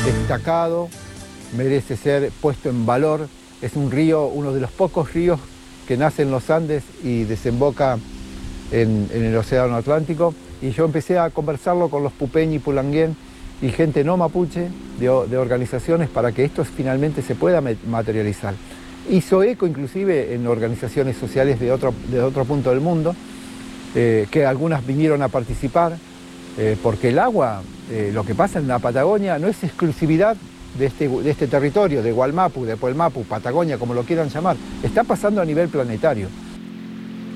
destacado, merece ser puesto en valor. Es un río, uno de los pocos ríos que nace en los Andes y desemboca en el Océano Atlántico. Y yo empecé a conversarlo con los pupeñi, pulanguén y gente no mapuche de organizaciones para que esto finalmente se pueda materializar. Hizo eco inclusive en organizaciones sociales de otro punto del mundo, que algunas vinieron a participar, porque el agua, lo que pasa en la Patagonia, no es exclusividad de este territorio, de Gualmapu, de Puelmapu, Patagonia, como lo quieran llamar, está pasando a nivel planetario.